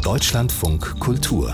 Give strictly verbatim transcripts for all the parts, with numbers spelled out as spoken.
Deutschlandfunk Kultur.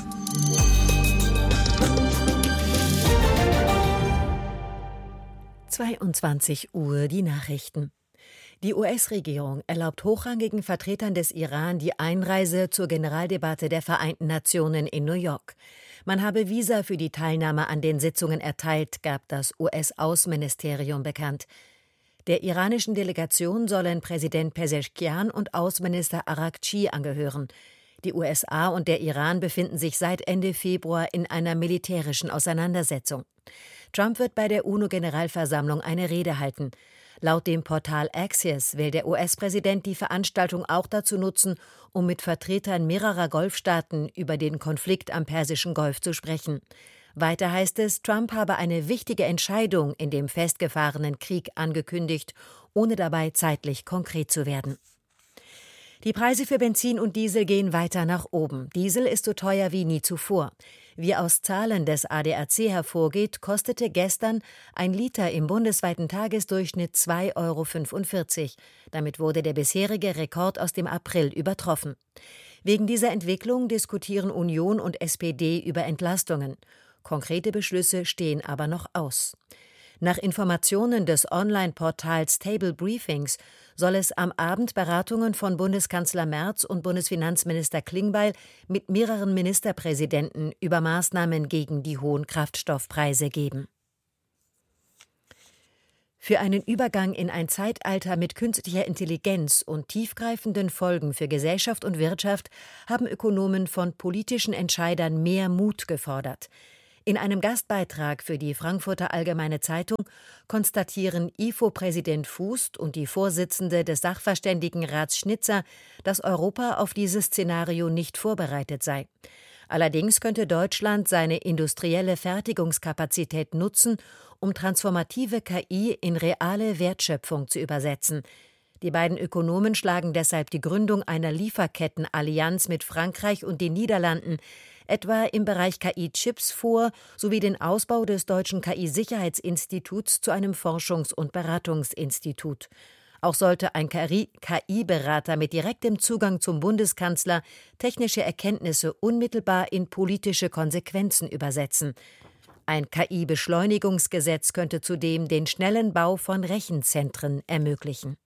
zweiundzwanzig Uhr, die Nachrichten. Die U S-Regierung erlaubt hochrangigen Vertretern des Iran die Einreise zur Generaldebatte der Vereinten Nationen in New York. Man habe Visa für die Teilnahme an den Sitzungen erteilt, gab das U S-Außenministerium bekannt. Der iranischen Delegation sollen Präsident Pezeshkian und Außenminister Araghchi angehören. Die U S A und der Iran befinden sich seit Ende Februar in einer militärischen Auseinandersetzung. Trump wird bei der UNO-Generalversammlung eine Rede halten. Laut dem Portal Axios will der U S-Präsident die Veranstaltung auch dazu nutzen, um mit Vertretern mehrerer Golfstaaten über den Konflikt am Persischen Golf zu sprechen. Weiter heißt es, Trump habe eine wichtige Entscheidung in dem festgefahrenen Krieg angekündigt, ohne dabei zeitlich konkret zu werden. Die Preise für Benzin und Diesel gehen weiter nach oben. Diesel ist so teuer wie nie zuvor. Wie aus Zahlen des A D A C hervorgeht, kostete gestern ein Liter im bundesweiten Tagesdurchschnitt zwei Euro fünfundvierzig. Damit wurde der bisherige Rekord aus dem April übertroffen. Wegen dieser Entwicklung diskutieren Union und S P D über Entlastungen. Konkrete Beschlüsse stehen aber noch aus. Nach Informationen des Online-Portals Table Briefings soll es am Abend Beratungen von Bundeskanzler Merz und Bundesfinanzminister Klingbeil mit mehreren Ministerpräsidenten über Maßnahmen gegen die hohen Kraftstoffpreise geben. Für einen Übergang in ein Zeitalter mit künstlicher Intelligenz und tiefgreifenden Folgen für Gesellschaft und Wirtschaft haben Ökonomen von politischen Entscheidern mehr Mut gefordert. In einem Gastbeitrag für die Frankfurter Allgemeine Zeitung konstatieren I F O-Präsident Fußt und die Vorsitzende des Sachverständigenrats Schnitzer, dass Europa auf dieses Szenario nicht vorbereitet sei. Allerdings könnte Deutschland seine industrielle Fertigungskapazität nutzen, um transformative K I in reale Wertschöpfung zu übersetzen. Die beiden Ökonomen schlagen deshalb die Gründung einer Lieferkettenallianz mit Frankreich und den Niederlanden, etwa im Bereich K I-Chips vor, sowie den Ausbau des Deutschen K I-Sicherheitsinstituts zu einem Forschungs- und Beratungsinstitut. Auch sollte ein K I-Berater mit direktem Zugang zum Bundeskanzler technische Erkenntnisse unmittelbar in politische Konsequenzen übersetzen. Ein K I-Beschleunigungsgesetz könnte zudem den schnellen Bau von Rechenzentren ermöglichen.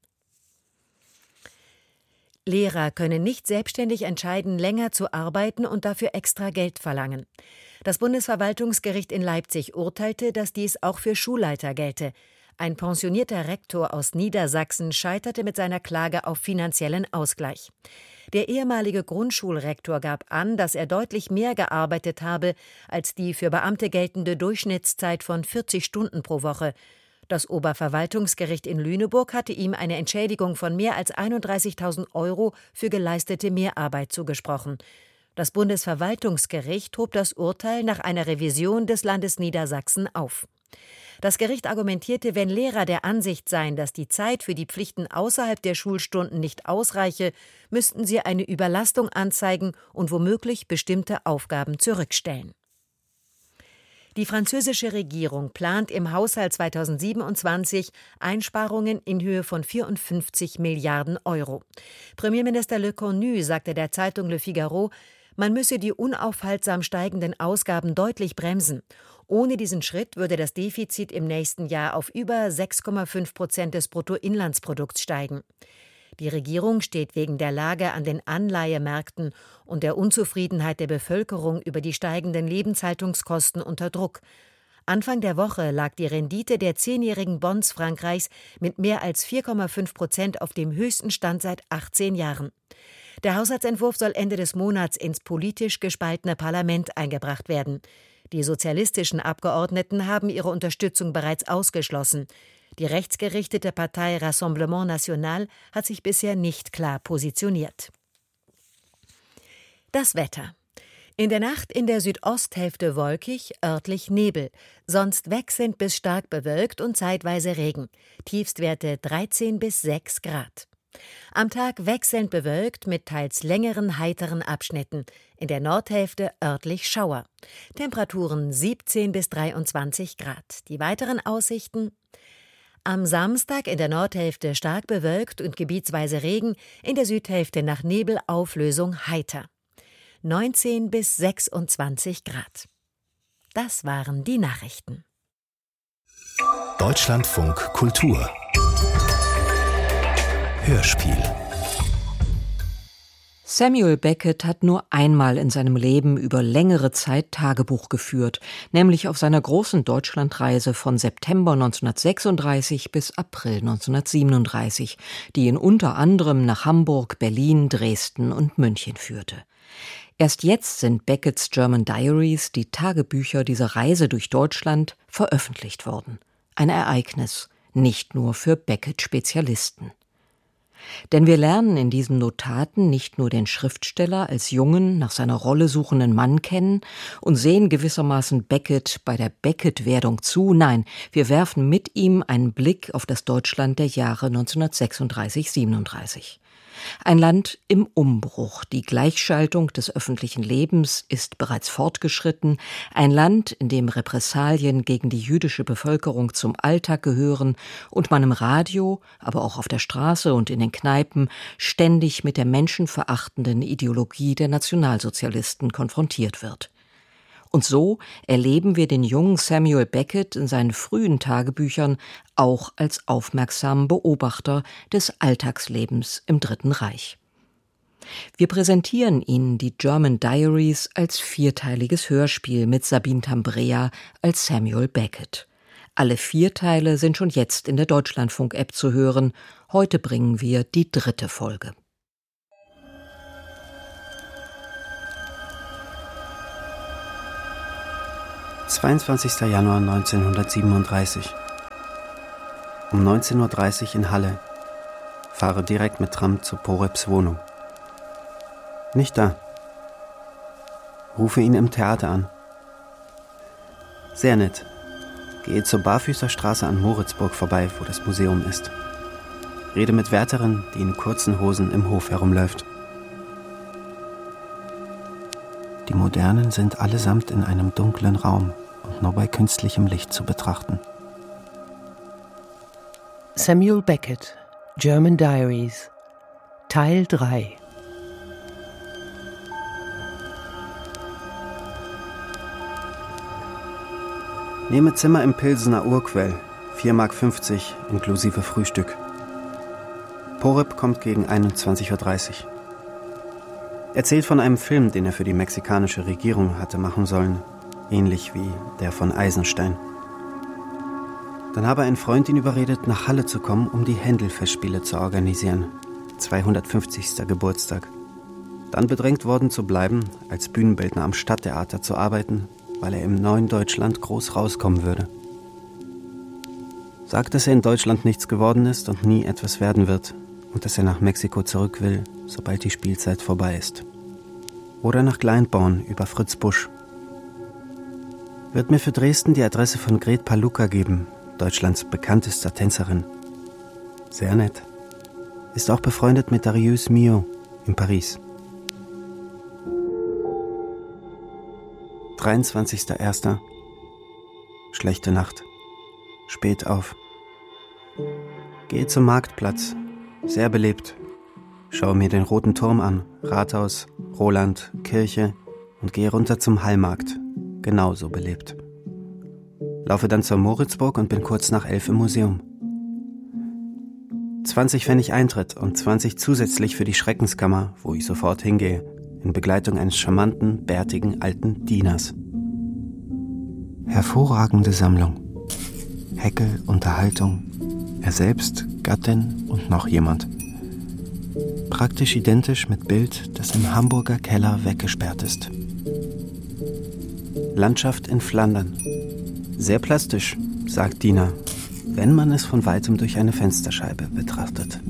Lehrer können nicht selbstständig entscheiden, länger zu arbeiten und dafür extra Geld verlangen. Das Bundesverwaltungsgericht in Leipzig urteilte, dass dies auch für Schulleiter gelte. Ein pensionierter Rektor aus Niedersachsen scheiterte mit seiner Klage auf finanziellen Ausgleich. Der ehemalige Grundschulrektor gab an, dass er deutlich mehr gearbeitet habe als die für Beamte geltende Durchschnittszeit von vierzig Stunden pro Woche. Das Oberverwaltungsgericht in Lüneburg hatte ihm eine Entschädigung von mehr als einunddreißigtausend Euro für geleistete Mehrarbeit zugesprochen. Das Bundesverwaltungsgericht hob das Urteil nach einer Revision des Landes Niedersachsen auf. Das Gericht argumentierte, wenn Lehrer der Ansicht seien, dass die Zeit für die Pflichten außerhalb der Schulstunden nicht ausreiche, müssten sie eine Überlastung anzeigen und womöglich bestimmte Aufgaben zurückstellen. Die französische Regierung plant im Haushalt zweitausendsiebenundzwanzig Einsparungen in Höhe von vierundfünfzig Milliarden Euro. Premierminister Le Cornu sagte der Zeitung Le Figaro, man müsse die unaufhaltsam steigenden Ausgaben deutlich bremsen. Ohne diesen Schritt würde das Defizit im nächsten Jahr auf über sechs Komma fünf Prozent des Bruttoinlandsprodukts steigen. Die Regierung steht wegen der Lage an den Anleihemärkten und der Unzufriedenheit der Bevölkerung über die steigenden Lebenshaltungskosten unter Druck. Anfang der Woche lag die Rendite der zehnjährigen Bonds Frankreichs mit mehr als vier Komma fünf Prozent auf dem höchsten Stand seit achtzehn Jahren. Der Haushaltsentwurf soll Ende des Monats ins politisch gespaltene Parlament eingebracht werden. Die sozialistischen Abgeordneten haben ihre Unterstützung bereits ausgeschlossen. Die rechtsgerichtete Partei Rassemblement National hat sich bisher nicht klar positioniert. Das Wetter. In der Nacht in der Südosthälfte wolkig, örtlich Nebel, sonst wechselnd bis stark bewölkt und zeitweise Regen. Tiefstwerte dreizehn bis sechs Grad. Am Tag wechselnd bewölkt mit teils längeren, heiteren Abschnitten. In der Nordhälfte örtlich Schauer. Temperaturen siebzehn bis dreiundzwanzig Grad. Die weiteren Aussichten: Am Samstag in der Nordhälfte stark bewölkt und gebietsweise Regen, in der Südhälfte nach Nebelauflösung heiter. neunzehn bis sechsundzwanzig Grad. Das waren die Nachrichten. Deutschlandfunk Kultur Hörspiel. Samuel Beckett hat nur einmal in seinem Leben über längere Zeit Tagebuch geführt, nämlich auf seiner großen Deutschlandreise von September neunzehnhundertsechsunddreißig bis April neunzehnhundertsiebenunddreißig, die ihn unter anderem nach Hamburg, Berlin, Dresden und München führte. Erst jetzt sind Becketts German Diaries, die Tagebücher dieser Reise durch Deutschland, veröffentlicht worden. Ein Ereignis, nicht nur für Beckett-Spezialisten. Denn wir lernen in diesen Notaten nicht nur den Schriftsteller als jungen, nach seiner Rolle suchenden Mann kennen und sehen gewissermaßen Beckett bei der Beckett-Werdung zu, nein, wir werfen mit ihm einen Blick auf das Deutschland der Jahre neunzehnhundertsechsunddreißig siebenunddreißig. Ein Land im Umbruch, die Gleichschaltung des öffentlichen Lebens ist bereits fortgeschritten, ein Land, in dem Repressalien gegen die jüdische Bevölkerung zum Alltag gehören und man im Radio, aber auch auf der Straße und in den Kneipen ständig mit der menschenverachtenden Ideologie der Nationalsozialisten konfrontiert wird. Und so erleben wir den jungen Samuel Beckett in seinen frühen Tagebüchern auch als aufmerksamen Beobachter des Alltagslebens im Dritten Reich. Wir präsentieren Ihnen die German Diaries als vierteiliges Hörspiel mit Sabine Tambrea als Samuel Beckett. Alle vier Teile sind schon jetzt in der Deutschlandfunk-App zu hören. Heute bringen wir die dritte Folge. zweiundzwanzigster Januar neunzehnhundertsiebenunddreißig. Um neunzehn Uhr dreißig in Halle. Fahre direkt mit Tram zu Porebs Wohnung. Nicht da. Rufe ihn im Theater an. Sehr nett. Gehe zur Barfüßerstraße an Moritzburg vorbei, wo das Museum ist. Rede mit Wärterin, die in kurzen Hosen im Hof herumläuft. Die Modernen sind allesamt in einem dunklen Raum und nur bei künstlichem Licht zu betrachten. Samuel Beckett, German Diaries, Teil drei. Nehme Zimmer im Pilsener Urquell, vier Mark fünfzig inklusive Frühstück. Poreb kommt gegen einundzwanzig Uhr dreißig. Erzählt von einem Film, den er für die mexikanische Regierung hatte machen sollen, ähnlich wie der von Eisenstein. Dann habe ein Freund ihn überredet, nach Halle zu kommen, um die Händel-Festspiele zu organisieren. zweihundertfünfzigster Geburtstag. Dann bedrängt worden zu bleiben, als Bühnenbildner am Stadttheater zu arbeiten, weil er im neuen Deutschland groß rauskommen würde. Sagt, dass er in Deutschland nichts geworden ist und nie etwas werden wird und dass er nach Mexiko zurück will, sobald die Spielzeit vorbei ist. Oder nach Gleitborn über Fritz Busch. Wird mir für Dresden die Adresse von Gret Paluca geben, Deutschlands bekanntester Tänzerin. Sehr nett. Ist auch befreundet mit Darius Milhaud in Paris. dreiundzwanzigster erster Schlechte Nacht. Spät auf. Gehe zum Marktplatz. Sehr belebt. Schaue mir den Roten Turm an, Rathaus, Roland, Kirche und gehe runter zum Hallmarkt. Genauso belebt. Laufe dann zur Moritzburg und bin kurz nach elf im Museum. zwanzig Pfennig Eintritt und zwanzig zusätzlich für die Schreckenskammer, wo ich sofort hingehe, in Begleitung eines charmanten, bärtigen alten Dieners. Hervorragende Sammlung. Heckel, Unterhaltung, er selbst, Gattin und noch jemand. Praktisch identisch mit Bild, das im Hamburger Keller weggesperrt ist. Landschaft in Flandern. Sehr plastisch, sagt Diener, wenn man es von weitem durch eine Fensterscheibe betrachtet.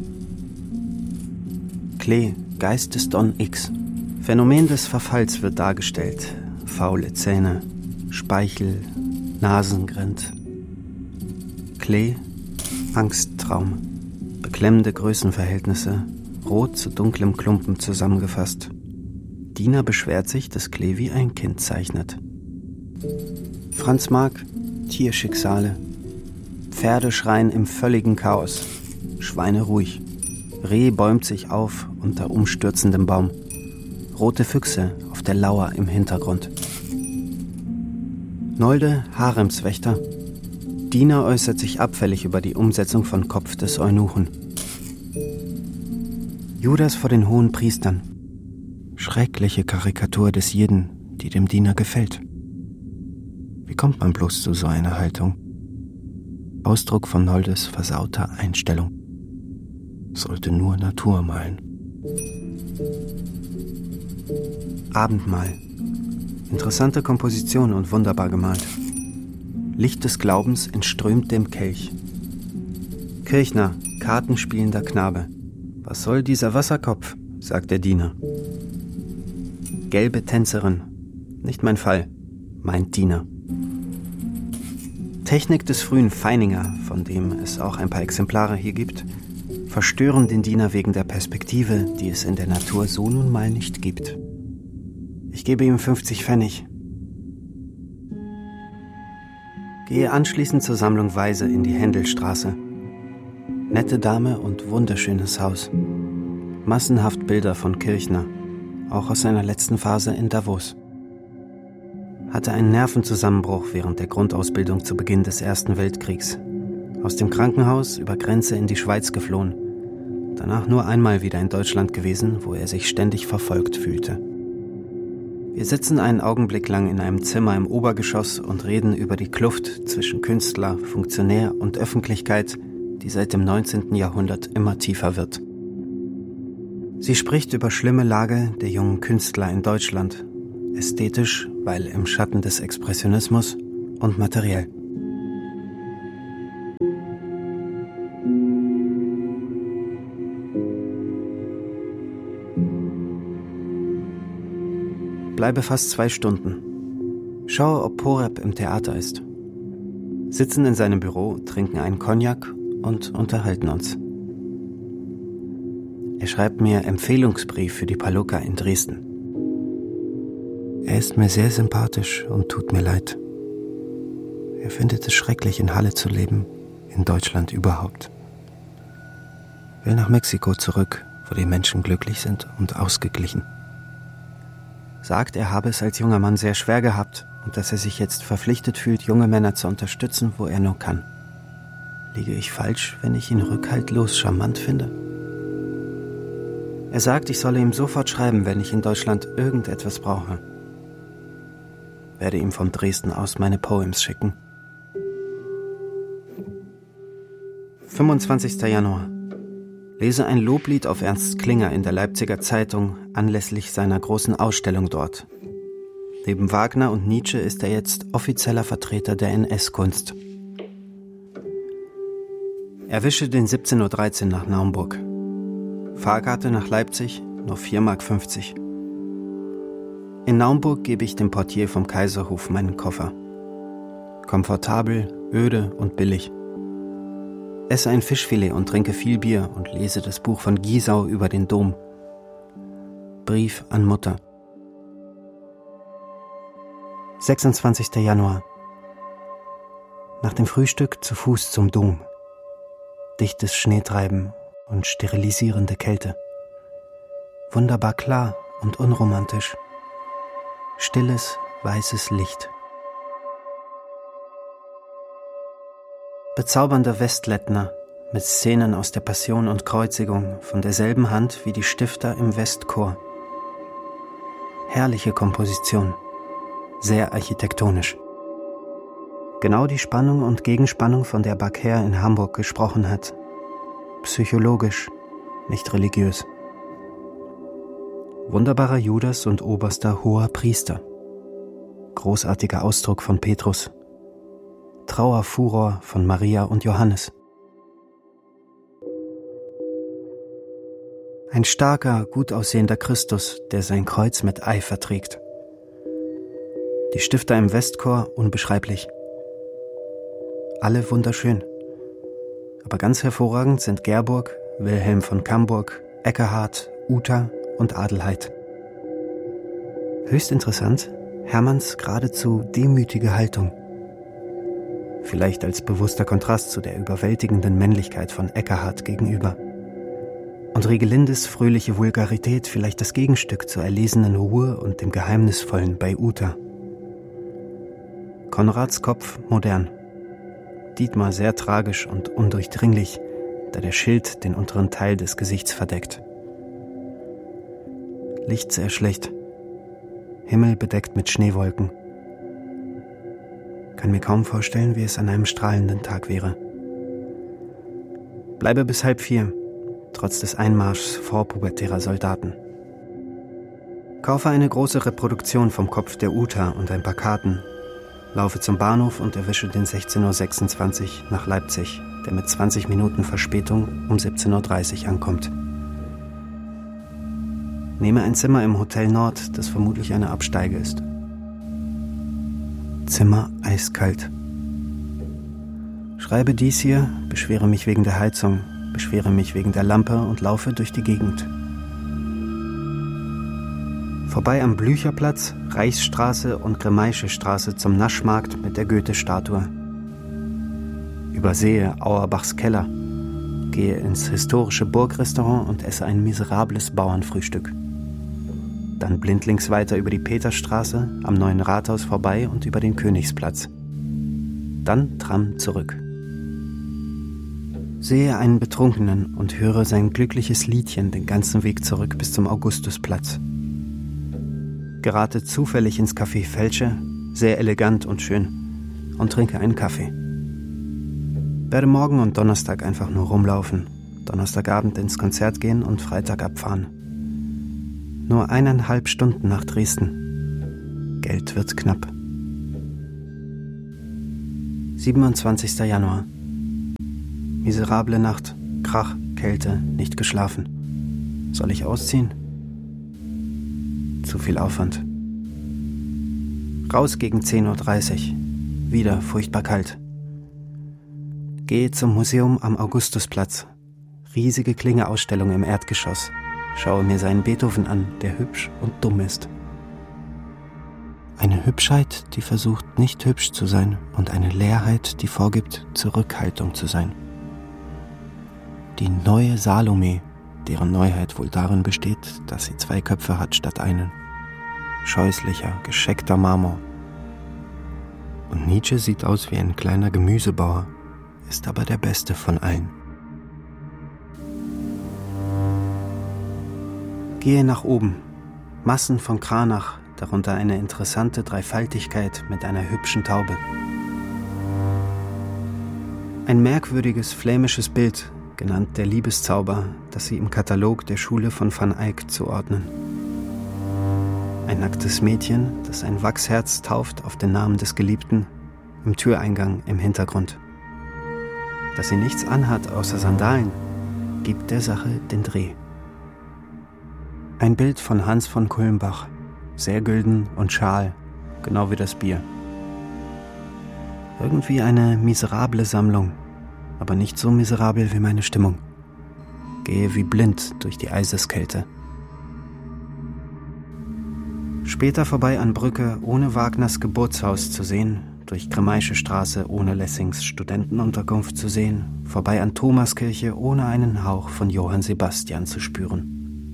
Klee, Geist des Don X. Phänomen des Verfalls wird dargestellt. Faule Zähne, Speichel, Nasengrind. Klee, Angsttraum. Beklemmende Größenverhältnisse, rot zu dunklem Klumpen zusammengefasst. Diener beschwert sich, dass Klee wie ein Kind zeichnet. Franz Marc, Tierschicksale. Pferde schreien im völligen Chaos. Schweine ruhig. Reh bäumt sich auf unter umstürzendem Baum. rote Füchse auf der Lauer im Hintergrund. Nolde, Haremswächter. Diener äußert sich abfällig über die Umsetzung von Kopf des Eunuchen. Judas vor den hohen Priestern. Schreckliche Karikatur des Jeden, die dem Diener gefällt. Wie kommt man bloß zu so einer Haltung? Ausdruck von Noldes versauter Einstellung. Sollte nur Natur malen. Abendmahl. Interessante Komposition und wunderbar gemalt. Licht des Glaubens entströmt dem Kelch. Kirchner, kartenspielender Knabe. Was soll dieser Wasserkopf, sagt der Diener. Gelbe Tänzerin. Nicht mein Fall, meint Diener. Technik des frühen Feininger, von dem es auch ein paar Exemplare hier gibt, verstören den Diener wegen der Perspektive, die es in der Natur so nun mal nicht gibt. Ich gebe ihm fünfzig Pfennig. Gehe anschließend zur Sammlung Weise in die Händelstraße. Nette Dame und wunderschönes Haus. Massenhaft Bilder von Kirchner, auch aus seiner letzten Phase in Davos. Hatte einen Nervenzusammenbruch während der Grundausbildung zu Beginn des Ersten Weltkriegs. Aus dem Krankenhaus über Grenze in die Schweiz geflohen. Danach nur einmal wieder in Deutschland gewesen, wo er sich ständig verfolgt fühlte. Wir sitzen einen Augenblick lang in einem Zimmer im Obergeschoss und reden über die Kluft zwischen Künstler, Funktionär und Öffentlichkeit, die seit dem neunzehnten Jahrhundert immer tiefer wird. Sie spricht über schlimme Lage der jungen Künstler in Deutschland, ästhetisch, weil im Schatten des Expressionismus, und materiell. Bleibe fast zwei Stunden. Schaue, ob Poreb im Theater ist. Sitzen in seinem Büro, trinken einen Cognac und unterhalten uns. Er schreibt mir Empfehlungsbrief für die Palukka in Dresden. Er ist mir sehr sympathisch und tut mir leid. Er findet es schrecklich, in Halle zu leben, in Deutschland überhaupt. Will nach Mexiko zurück, wo die Menschen glücklich sind und ausgeglichen. Sagt, er habe es als junger Mann sehr schwer gehabt und dass er sich jetzt verpflichtet fühlt, junge Männer zu unterstützen, wo er nur kann. Liege ich falsch, wenn ich ihn rückhaltlos charmant finde? Er sagt, ich solle ihm sofort schreiben, wenn ich in Deutschland irgendetwas brauche. Werde ihm von Dresden aus meine Poems schicken. fünfundzwanzigster Januar. Lese ein Loblied auf Ernst Klinger in der Leipziger Zeitung anlässlich seiner großen Ausstellung dort. Neben Wagner und Nietzsche ist er jetzt offizieller Vertreter der N S-Kunst. Erwische den siebzehn Uhr dreizehn nach Naumburg. Fahrkarte nach Leipzig, nur vier Mark fünfzig. In Naumburg gebe ich dem Portier vom Kaiserhof meinen Koffer. Komfortabel, öde und billig. Esse ein Fischfilet und trinke viel Bier und lese das Buch von Giesau über den Dom. Brief an Mutter. sechsundzwanzigster Januar. Nach dem Frühstück zu Fuß zum Dom. Dichtes Schneetreiben und sterilisierende Kälte. Wunderbar klar und unromantisch. Stilles, weißes Licht. Bezaubernder Westlettner mit Szenen aus der Passion und Kreuzigung von derselben Hand wie die Stifter im Westchor. Herrliche Komposition, sehr architektonisch. Genau die Spannung und Gegenspannung, von der Baker in Hamburg gesprochen hat. Psychologisch, nicht religiös. Wunderbarer Judas und oberster hoher Priester. Großartiger Ausdruck von Petrus. Trauerfuror von Maria und Johannes. Ein starker, gut aussehender Christus, der sein Kreuz mit Eifer trägt. Die Stifter im Westchor unbeschreiblich. Alle wunderschön. Aber ganz hervorragend sind Gerburg, Wilhelm von Camburg, Eckehardt, Uta und Adelheid. Höchst interessant, Hermanns geradezu demütige Haltung. Vielleicht als bewusster Kontrast zu der überwältigenden Männlichkeit von Eckehardt gegenüber. Und Regelindes fröhliche Vulgarität vielleicht das Gegenstück zur erlesenen Ruhe und dem Geheimnisvollen bei Uta. Konrads Kopf modern. Dietmar sehr tragisch und undurchdringlich, da der Schild den unteren Teil des Gesichts verdeckt. Licht sehr schlecht. Himmel bedeckt mit Schneewolken. Kann mir kaum vorstellen, wie es an einem strahlenden Tag wäre. Bleibe bis halb vier, trotz des Einmarschs vorpubertärer Soldaten. Kaufe eine große Reproduktion vom Kopf der Uta und ein paar Karten. Laufe zum Bahnhof und erwische den sechzehn Uhr sechsundzwanzig nach Leipzig, der mit zwanzig Minuten Verspätung um siebzehn Uhr dreißig ankommt. Nehme ein Zimmer im Hotel Nord, das vermutlich eine Absteige ist. Zimmer eiskalt. Schreibe dies hier, beschwere mich wegen der Heizung, beschwere mich wegen der Lampe und laufe durch die Gegend. Vorbei am Blücherplatz, Reichsstraße und Grimmaische-Straße zum Naschmarkt mit der Goethe-Statue. Übersehe Auerbachs Keller, gehe ins historische Burgrestaurant und esse ein miserables Bauernfrühstück. Dann blindlings weiter über die Peterstraße, am neuen Rathaus vorbei und über den Königsplatz. Dann Tram zurück. Sehe einen Betrunkenen und höre sein glückliches Liedchen den ganzen Weg zurück bis zum Augustusplatz. Gerate zufällig ins Café Felche, sehr elegant und schön, und trinke einen Kaffee. Werde morgen und Donnerstag einfach nur rumlaufen, Donnerstagabend ins Konzert gehen und Freitag abfahren. Nur eineinhalb Stunden nach Dresden. Geld wird knapp. siebenundzwanzigster Januar. Miserable Nacht, Krach, Kälte, nicht geschlafen. Soll ich ausziehen? Zu viel Aufwand. Raus gegen zehn Uhr dreißig. Wieder furchtbar kalt. Gehe zum Museum am Augustusplatz. Riesige Klinge-Ausstellung im Erdgeschoss. Schaue mir seinen Beethoven an, der hübsch und dumm ist. Eine Hübschheit, die versucht, nicht hübsch zu sein, und eine Leerheit, die vorgibt, Zurückhaltung zu sein. Die neue Salome, deren Neuheit wohl darin besteht, dass sie zwei Köpfe hat statt einen. Scheußlicher, gescheckter Marmor. Und Nietzsche sieht aus wie ein kleiner Gemüsebauer, ist aber der Beste von allen. Gehe nach oben. Massen von Kranach, darunter eine interessante Dreifaltigkeit mit einer hübschen Taube. Ein merkwürdiges flämisches Bild, genannt der Liebeszauber, das sie im Katalog der Schule von Van Eyck zuordnen. Ein nacktes Mädchen, das ein Wachsherz tauft auf den Namen des Geliebten, im Türeingang im Hintergrund. Dass sie nichts anhat außer Sandalen, gibt der Sache den Dreh. Ein Bild von Hans von Kulmbach, sehr gülden und schal, genau wie das Bier. Irgendwie eine miserable Sammlung, aber nicht so miserabel wie meine Stimmung. Gehe wie blind durch die Eiseskälte. Später vorbei an Brücke, ohne Wagners Geburtshaus zu sehen, durch Grimmaische Straße, ohne Lessings Studentenunterkunft zu sehen, vorbei an Thomaskirche, ohne einen Hauch von Johann Sebastian zu spüren.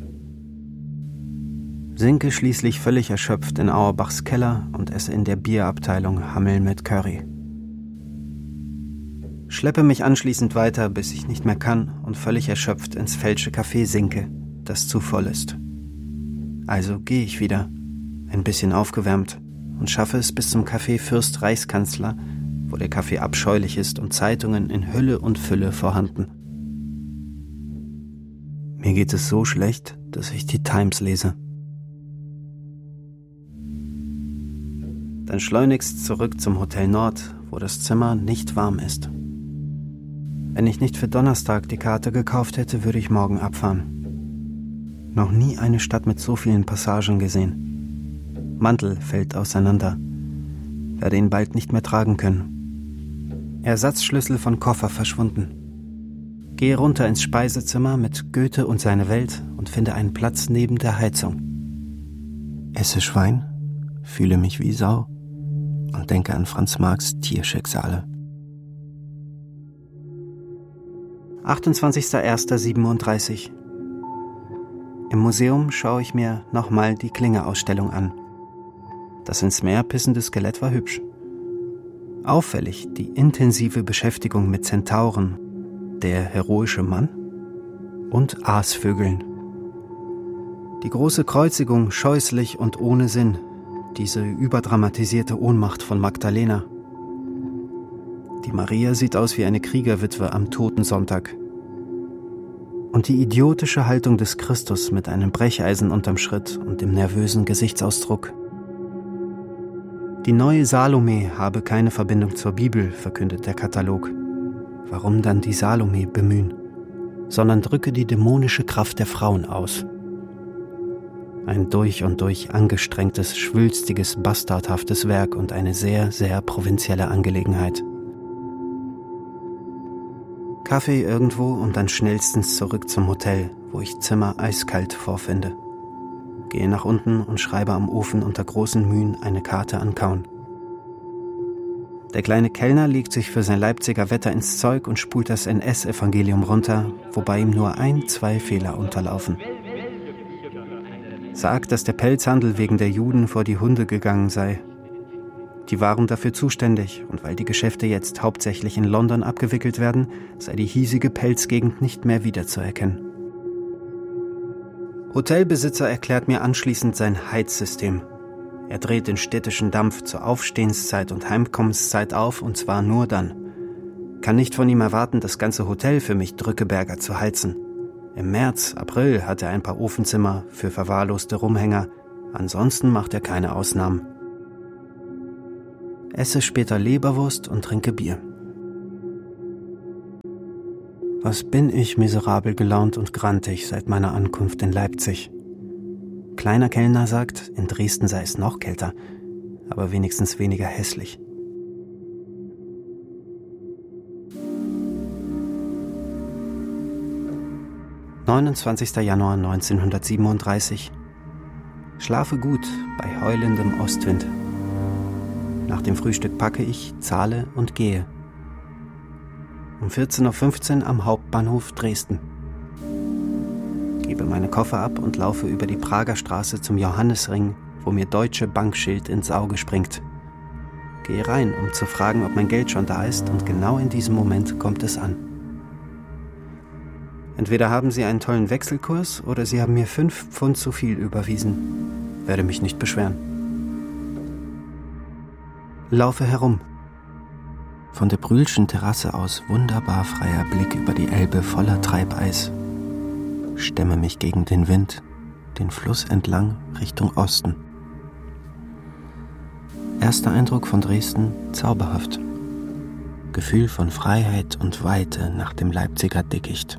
Sinke schließlich völlig erschöpft in Auerbachs Keller und esse in der Bierabteilung Hammel mit Curry. Schleppe mich anschließend weiter, bis ich nicht mehr kann, und völlig erschöpft ins Felsche Café sinke, das zu voll ist. Also gehe ich wieder, ein bisschen aufgewärmt, und schaffe es bis zum Café Fürst Reichskanzler, wo der Kaffee abscheulich ist und Zeitungen in Hülle und Fülle vorhanden. Mir geht es so schlecht, dass ich die Times lese. Dann schleunigst zurück zum Hotel Nord, wo das Zimmer nicht warm ist. Wenn ich nicht für Donnerstag die Karte gekauft hätte, würde ich morgen abfahren. Noch nie eine Stadt mit so vielen Passagen gesehen. Mantel fällt auseinander. Werde ihn bald nicht mehr tragen können. Ersatzschlüssel von Koffer verschwunden. Gehe runter ins Speisezimmer mit Goethe und seine Welt und finde einen Platz neben der Heizung. Esse Schwein, fühle mich wie Sau und denke an Franz Marx Tierschicksale. achtundzwanzigster erster siebenunddreißig. Im Museum schaue ich mir nochmal die Klinge-Ausstellung an. Das ins Meer pissende Skelett war hübsch. Auffällig die intensive Beschäftigung mit Zentauren, der heroische Mann und Aasvögeln. Die große Kreuzigung scheußlich und ohne Sinn, diese überdramatisierte Ohnmacht von Magdalena. Die Maria sieht aus wie eine Kriegerwitwe am Totensonntag. Und die idiotische Haltung des Christus mit einem Brecheisen unterm Schritt und dem nervösen Gesichtsausdruck. Die neue Salome habe keine Verbindung zur Bibel, verkündet der Katalog. Warum dann die Salome bemühen? Sondern drücke die dämonische Kraft der Frauen aus. Ein durch und durch angestrengtes, schwülstiges, bastardhaftes Werk und eine sehr, sehr provinzielle Angelegenheit. Kaffee irgendwo und dann schnellstens zurück zum Hotel, wo ich Zimmer eiskalt vorfinde. Gehe nach unten und schreibe am Ofen unter großen Mühen eine Karte an Kaun. Der kleine Kellner legt sich für sein Leipziger Wetter ins Zeug und spult das N S-Evangelium runter, wobei ihm nur ein, zwei Fehler unterlaufen. Sagt, dass der Pelzhandel wegen der Juden vor die Hunde gegangen sei. Die waren dafür zuständig und weil die Geschäfte jetzt hauptsächlich in London abgewickelt werden, sei die hiesige Pelzgegend nicht mehr wiederzuerkennen. Hotelbesitzer erklärt mir anschließend sein Heizsystem. Er dreht den städtischen Dampf zur Aufstehenszeit und Heimkommenszeit auf, und zwar nur dann. Kann nicht von ihm erwarten, das ganze Hotel für mich Drückeberger zu heizen. Im März, April hat er ein paar Ofenzimmer für verwahrloste Rumhänger. Ansonsten macht er keine Ausnahmen. Esse später Leberwurst und trinke Bier. Was bin ich miserabel gelaunt und grantig seit meiner Ankunft in Leipzig. Kleiner Kellner sagt, in Dresden sei es noch kälter, aber wenigstens weniger hässlich. neunundzwanzigster Januar neunzehnhundertsiebenunddreißig. Schlafe gut bei heulendem Ostwind. Nach dem Frühstück packe ich, zahle und gehe. Um vierzehn Uhr fünfzehn am Hauptbahnhof Dresden. Gebe meine Koffer ab und laufe über die Prager Straße zum Johannisring, wo mir Deutsche Bankschild ins Auge springt. Gehe rein, um zu fragen, ob mein Geld schon da ist, und genau in diesem Moment kommt es an. Entweder haben Sie einen tollen Wechselkurs oder Sie haben mir fünf Pfund zu viel überwiesen. Werde mich nicht beschweren. Laufe herum. Von der Brühlschen Terrasse aus wunderbar freier Blick über die Elbe voller Treibeis. Stemme mich gegen den Wind, den Fluss entlang Richtung Osten. Erster Eindruck von Dresden zauberhaft. Gefühl von Freiheit und Weite nach dem Leipziger Dickicht.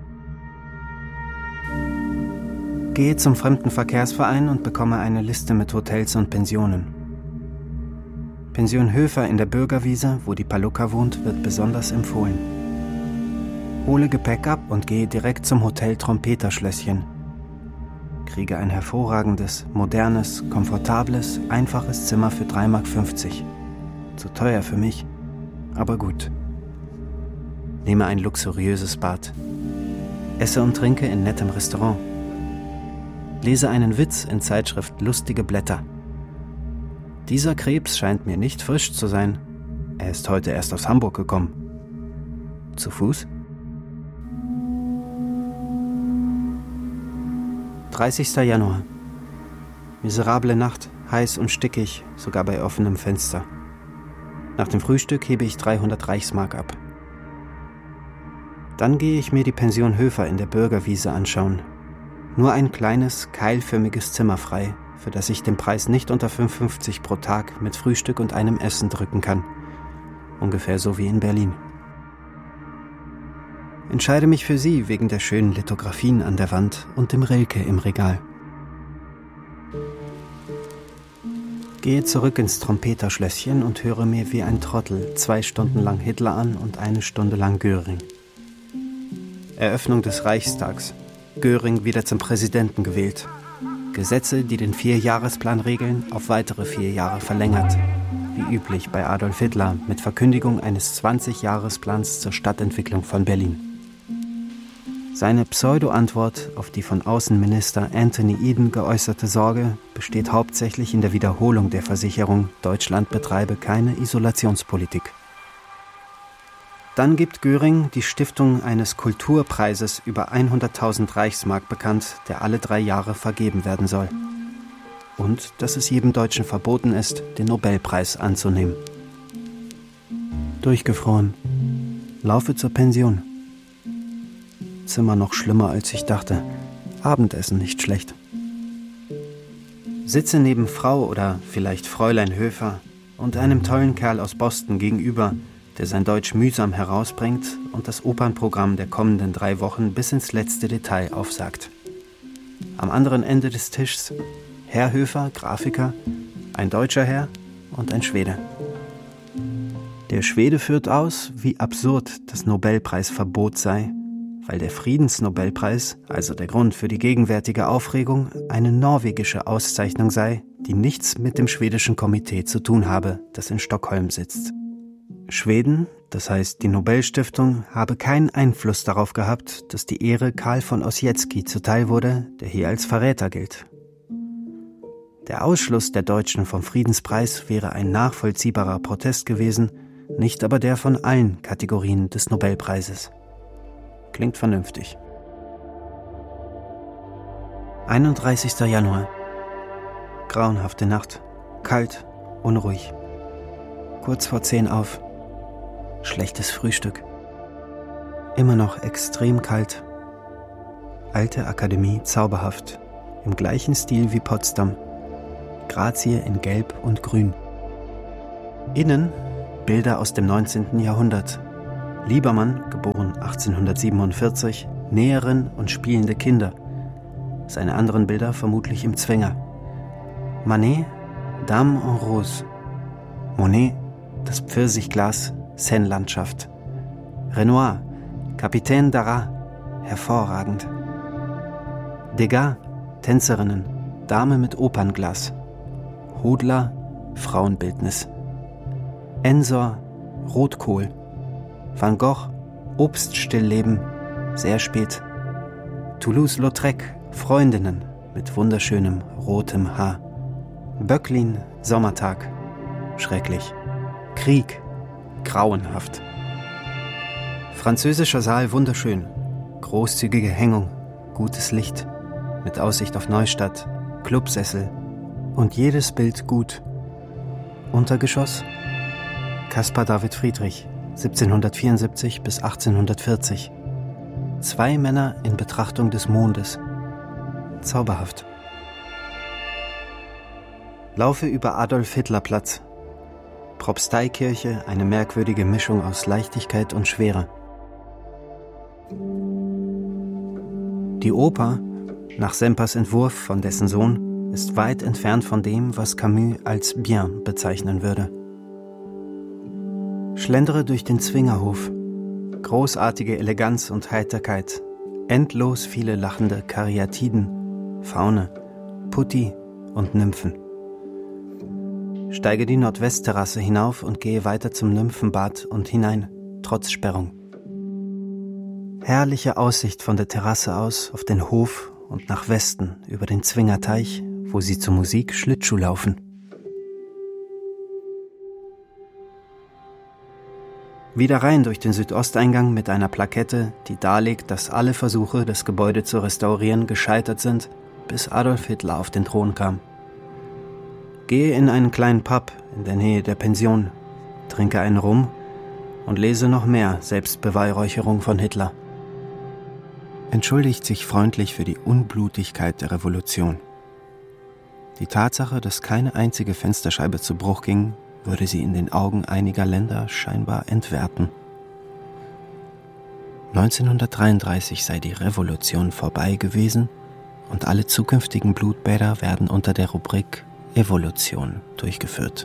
Gehe zum Fremdenverkehrsverein und bekomme eine Liste mit Hotels und Pensionen. Pension Höfer in der Bürgerwiese, wo die Palukka wohnt, wird besonders empfohlen. Hole Gepäck ab und gehe direkt zum Hotel Trompeterschlösschen. Kriege ein hervorragendes, modernes, komfortables, einfaches Zimmer für drei Mark fünfzig. Zu teuer für mich, aber gut. Nehme ein luxuriöses Bad. Esse und trinke in nettem Restaurant. Lese einen Witz in Zeitschrift Lustige Blätter. Dieser Krebs scheint mir nicht frisch zu sein. Er ist heute erst aus Hamburg gekommen. Zu Fuß? dreißigster Januar. Miserable Nacht, heiß und stickig, sogar bei offenem Fenster. Nach dem Frühstück hebe ich dreihundert Reichsmark ab. Dann gehe ich mir die Pension Höfer in der Bürgerwiese anschauen. Nur ein kleines, keilförmiges Zimmer frei, für das ich den Preis nicht unter fünf Mark fünfzig pro Tag mit Frühstück und einem Essen drücken kann. Ungefähr so wie in Berlin. Entscheide mich für sie wegen der schönen Lithografien an der Wand und dem Rilke im Regal. Gehe zurück ins Trompeterschlösschen und höre mir wie ein Trottel zwei Stunden lang Hitler an und eine Stunde lang Göring. Eröffnung des Reichstags. Göring wieder zum Präsidenten gewählt. Gesetze, die den Vierjahresplan regeln, auf weitere vier Jahre verlängert. Wie üblich bei Adolf Hitler mit Verkündigung eines zwanzig-Jahresplans zur Stadtentwicklung von Berlin. Seine Pseudo-Antwort auf die von Außenminister Anthony Eden geäußerte Sorge besteht hauptsächlich in der Wiederholung der Versicherung, Deutschland betreibe keine Isolationspolitik. Dann gibt Göring die Stiftung eines Kulturpreises über hunderttausend Reichsmark bekannt, der alle drei Jahre vergeben werden soll. Und dass es jedem Deutschen verboten ist, den Nobelpreis anzunehmen. Durchgefroren. Laufe zur Pension. Zimmer noch schlimmer, als ich dachte. Abendessen nicht schlecht. Sitze neben Frau oder vielleicht Fräulein Höfer und einem tollen Kerl aus Boston gegenüber, der sein Deutsch mühsam herausbringt und das Opernprogramm der kommenden drei Wochen bis ins letzte Detail aufsagt. Am anderen Ende des Tischs Herr Höfer, Grafiker, ein deutscher Herr und ein Schwede. Der Schwede führt aus, wie absurd das Nobelpreisverbot sei, weil der Friedensnobelpreis, also der Grund für die gegenwärtige Aufregung, eine norwegische Auszeichnung sei, die nichts mit dem schwedischen Komitee zu tun habe, das in Stockholm sitzt. Schweden, das heißt die Nobelstiftung, habe keinen Einfluss darauf gehabt, dass die Ehre Karl von Ossietzky zuteil wurde, der hier als Verräter gilt. Der Ausschluss der Deutschen vom Friedenspreis wäre ein nachvollziehbarer Protest gewesen, nicht aber der von allen Kategorien des Nobelpreises. Klingt vernünftig. einunddreißigster Januar. Grauenhafte Nacht. Kalt, unruhig. Kurz vor zehn auf. Schlechtes Frühstück. Immer noch extrem kalt. Alte Akademie, zauberhaft. Im gleichen Stil wie Potsdam. Grazie in Gelb und Grün. Innen Bilder aus dem neunzehnten Jahrhundert. Liebermann, geboren achtzehnhundertsiebenundvierzig, Näherin und spielende Kinder. Seine anderen Bilder vermutlich im Zwinger. Manet, Dame en Rose. Monet, das Pfirsichglas, Seine-Landschaft. Renoir, Kapitän Darras, hervorragend. Degas, Tänzerinnen, Dame mit Opernglas. Hodler, Frauenbildnis. Ensor, Rotkohl. Van Gogh, Obststillleben, sehr spät. Toulouse-Lautrec, Freundinnen mit wunderschönem rotem Haar. Böcklin, Sommertag, schrecklich. Krieg, grauenhaft. Französischer Saal, wunderschön. Großzügige Hängung, gutes Licht, mit Aussicht auf Neustadt, Clubsessel und jedes Bild gut. Untergeschoss, Caspar David Friedrich, siebzehnhundertvierundsiebzig bis achtzehnhundertvierzig. Zwei Männer in Betrachtung des Mondes. Zauberhaft. Laufe über Adolf-Hitler-Platz. Propsteikirche, eine merkwürdige Mischung aus Leichtigkeit und Schwere. Die Oper, nach Sempers Entwurf von dessen Sohn, ist weit entfernt von dem, was Camus als bien bezeichnen würde. Schlendere durch den Zwingerhof. Großartige Eleganz und Heiterkeit. Endlos viele lachende Karyatiden, Faune, Putti und Nymphen. Steige die Nordwestterrasse hinauf und gehe weiter zum Nymphenbad und hinein, trotz Sperrung. Herrliche Aussicht von der Terrasse aus auf den Hof und nach Westen über den Zwingerteich, wo sie zur Musik Schlittschuh laufen. Wieder rein durch den Südosteingang mit einer Plakette, die darlegt, dass alle Versuche, das Gebäude zu restaurieren, gescheitert sind, bis Adolf Hitler auf den Thron kam. Gehe in einen kleinen Pub in der Nähe der Pension, trinke einen Rum und lese noch mehr Selbstbeweihräucherung von Hitler. Entschuldigt sich freundlich für die Unblutigkeit der Revolution. Die Tatsache, dass keine einzige Fensterscheibe zu Bruch ging, würde sie in den Augen einiger Länder scheinbar entwerten. neunzehnhundertdreiunddreißig sei die Revolution vorbei gewesen und alle zukünftigen Blutbäder werden unter der Rubrik Evolution durchgeführt.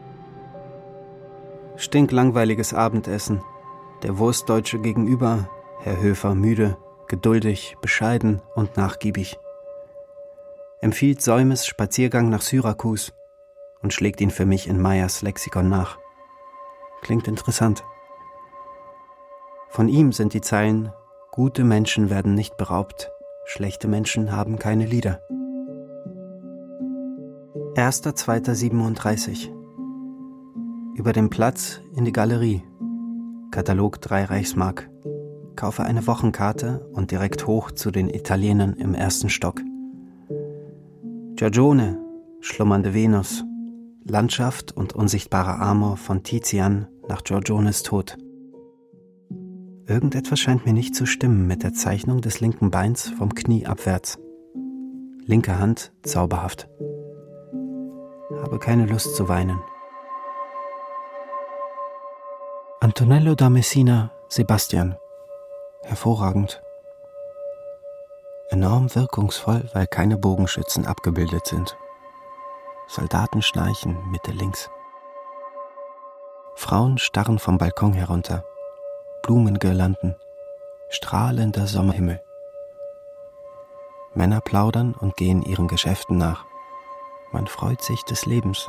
Stinklangweiliges Abendessen. Der Wurstdeutsche gegenüber, Herr Höfer müde, geduldig, bescheiden und nachgiebig. Empfiehlt Säumes Spaziergang nach Syrakus und schlägt ihn für mich in Meyers Lexikon nach. Klingt interessant. Von ihm sind die Zeilen: Gute Menschen werden nicht beraubt, schlechte Menschen haben keine Lieder. erster zweiter siebenunddreißig. Über den Platz in die Galerie. Katalog drei Reichsmark. Kaufe eine Wochenkarte und direkt hoch zu den Italienern im ersten Stock. Giorgione, schlummernde Venus, Landschaft und unsichtbarer Amor von Tizian nach Giorgiones Tod. Irgendetwas scheint mir nicht zu stimmen mit der Zeichnung des linken Beins vom Knie abwärts. Linke Hand zauberhaft. Habe keine Lust zu weinen. Antonello da Messina, Sebastian. Hervorragend. Enorm wirkungsvoll, weil keine Bogenschützen abgebildet sind. Soldaten schnarchen, Mitte links. Frauen starren vom Balkon herunter. Blumengirlanden. Strahlender Sommerhimmel. Männer plaudern und gehen ihren Geschäften nach. Man freut sich des Lebens.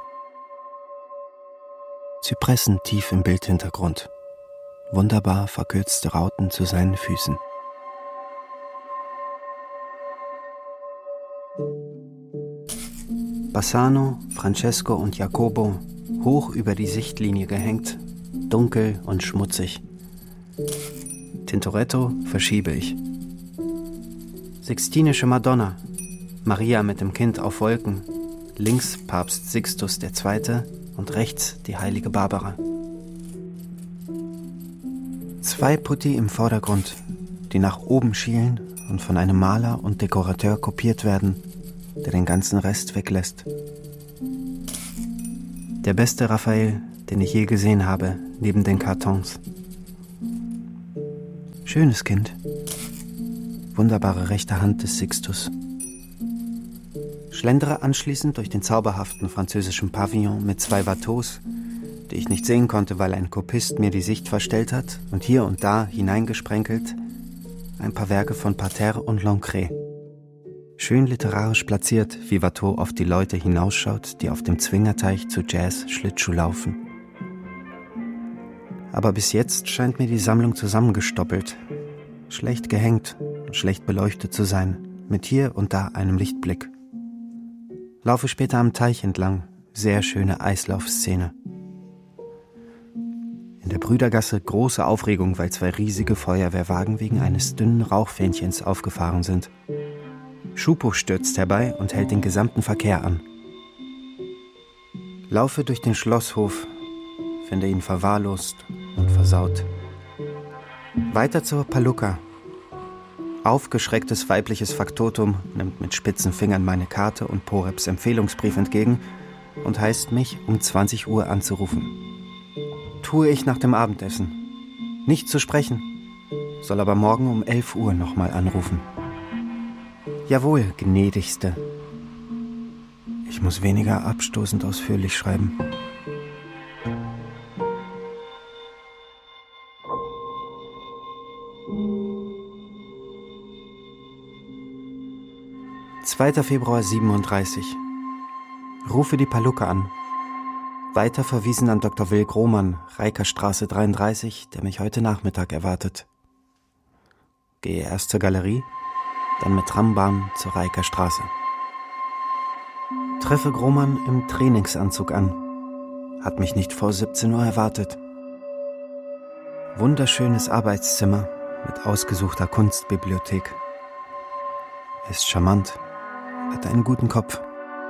Zypressen tief im Bildhintergrund. Wunderbar verkürzte Rauten zu seinen Füßen. Bassano, Francesco und Jacobo, hoch über die Sichtlinie gehängt, dunkel und schmutzig. Tintoretto verschiebe ich. Sixtinische Madonna, Maria mit dem Kind auf Wolken, links Papst Sixtus der Zweite und rechts die heilige Barbara. Zwei Putti im Vordergrund, die nach oben schielen und von einem Maler und Dekorateur kopiert werden, der den ganzen Rest weglässt. Der beste Raphael, den ich je gesehen habe, neben den Kartons. Schönes Kind. Wunderbare rechte Hand des Sixtus. Schlendere anschließend durch den zauberhaften französischen Pavillon mit zwei Watteaus, die ich nicht sehen konnte, weil ein Kopist mir die Sicht verstellt hat, und hier und da hineingesprenkelt ein paar Werke von Pater und Lancret. Schön literarisch platziert, wie Watteau auf die Leute hinausschaut, die auf dem Zwingerteich zu Jazz Schlittschuh laufen. Aber bis jetzt scheint mir die Sammlung zusammengestoppelt, schlecht gehängt und schlecht beleuchtet zu sein, mit hier und da einem Lichtblick. Laufe später am Teich entlang, sehr schöne Eislaufszene. In der Brüdergasse große Aufregung, weil zwei riesige Feuerwehrwagen wegen eines dünnen Rauchfähnchens aufgefahren sind. Schupo stürzt herbei und hält den gesamten Verkehr an. Laufe durch den Schlosshof, finde ihn verwahrlost und versaut. Weiter zur Palukka. Aufgeschrecktes weibliches Faktotum nimmt mit spitzen Fingern meine Karte und Poreps Empfehlungsbrief entgegen und heißt mich, um zwanzig Uhr anzurufen. Tue ich nach dem Abendessen. Nicht zu sprechen, soll aber morgen um elf Uhr nochmal anrufen. Jawohl, gnädigste. Ich muss weniger abstoßend ausführlich schreiben. zweiter Februar siebenunddreißig. Rufe die Palukka an. Weiter verwiesen an Doktor Will Grohmann, Reikerstraße dreiunddreißig, der mich heute Nachmittag erwartet. Gehe erst zur Galerie, dann mit Trambahn zur Reikerstraße. Treffe Grohmann im Trainingsanzug an. Hat mich nicht vor siebzehn Uhr erwartet. Wunderschönes Arbeitszimmer mit ausgesuchter Kunstbibliothek. Er ist charmant, hat einen guten Kopf.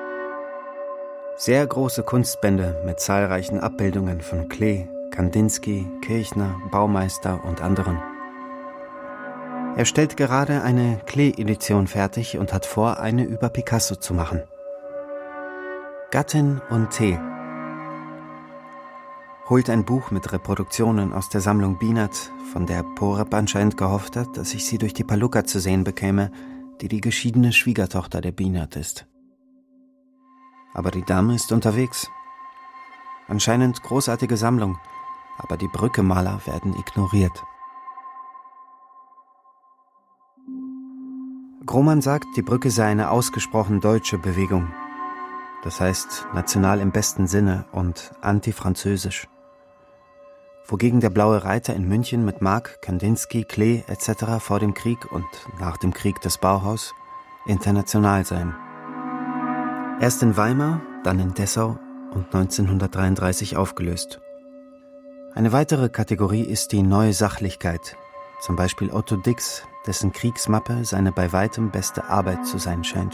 Sehr große Kunstbände mit zahlreichen Abbildungen von Klee, Kandinsky, Kirchner, Baumeister und anderen. Er stellt gerade eine Klee-Edition fertig und hat vor, eine über Picasso zu machen. Gattin und Tee. Holt ein Buch mit Reproduktionen aus der Sammlung Bienert, von der Porep anscheinend gehofft hat, dass ich sie durch die Palukka zu sehen bekäme, die die geschiedene Schwiegertochter der Bienert ist. Aber die Dame ist unterwegs. Anscheinend großartige Sammlung, aber die Brückemaler werden ignoriert. Grohmann sagt, die Brücke sei eine ausgesprochen deutsche Bewegung. Das heißt, national im besten Sinne und antifranzösisch. wogegen der Blaue Reiter in München mit Mark, Kandinsky, Klee et cetera vor dem Krieg und nach dem Krieg das Bauhaus international seien. Erst in Weimar, dann in Dessau und neunzehnhundertdreiunddreißig aufgelöst. Eine weitere Kategorie ist die neue Sachlichkeit, zum Beispiel Otto Dix, dessen Kriegsmappe seine bei weitem beste Arbeit zu sein scheint.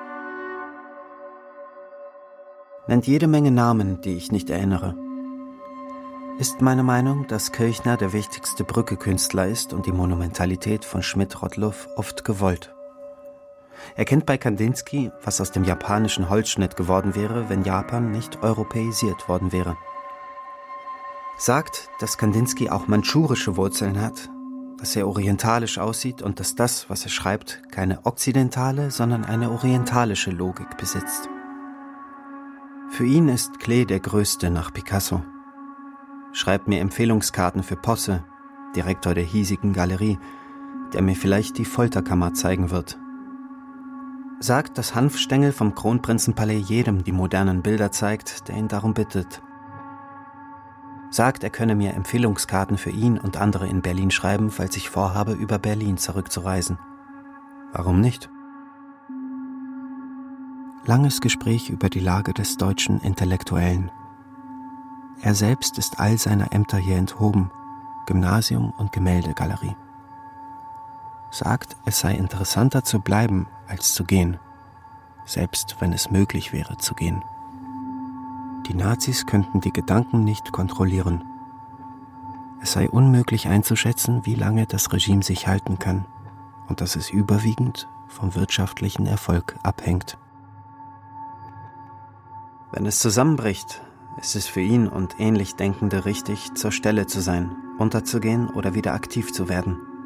Nennt jede Menge Namen, die ich nicht erinnere. Ist meine Meinung, dass Kirchner der wichtigste Brücke-Künstler ist und die Monumentalität von Schmidt-Rottluff oft gewollt. Er kennt bei Kandinsky, was aus dem japanischen Holzschnitt geworden wäre, wenn Japan nicht europäisiert worden wäre. Sagt, dass Kandinsky auch mandschurische Wurzeln hat, dass er orientalisch aussieht und dass das, was er schreibt, keine okzidentale, sondern eine orientalische Logik besitzt. Für ihn ist Klee der Größte nach Picasso. Schreibt mir Empfehlungskarten für Posse, Direktor der hiesigen Galerie, der mir vielleicht die Folterkammer zeigen wird. Sagt, dass Hanfstengel vom Kronprinzenpalais jedem die modernen Bilder zeigt, der ihn darum bittet. Sagt, er könne mir Empfehlungskarten für ihn und andere in Berlin schreiben, falls ich vorhabe, über Berlin zurückzureisen. Warum nicht? Langes Gespräch über die Lage des deutschen Intellektuellen. Er selbst ist all seiner Ämter hier enthoben, Gymnasium und Gemäldegalerie. Sagt, es sei interessanter zu bleiben, als zu gehen, selbst wenn es möglich wäre zu gehen. Die Nazis könnten die Gedanken nicht kontrollieren. Es sei unmöglich einzuschätzen, wie lange das Regime sich halten kann und dass es überwiegend vom wirtschaftlichen Erfolg abhängt. Wenn es zusammenbricht, ist es für ihn und ähnlich Denkende richtig, zur Stelle zu sein, unterzugehen oder wieder aktiv zu werden.